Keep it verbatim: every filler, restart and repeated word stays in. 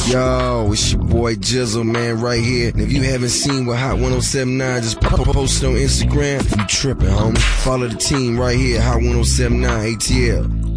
Yo, it's your boy Jizzle, man, right here. And if you haven't seen what Hot one oh seven nine just po- posted on Instagram, you tripping, homie. Follow the team right here, Hot one oh seven nine A T L.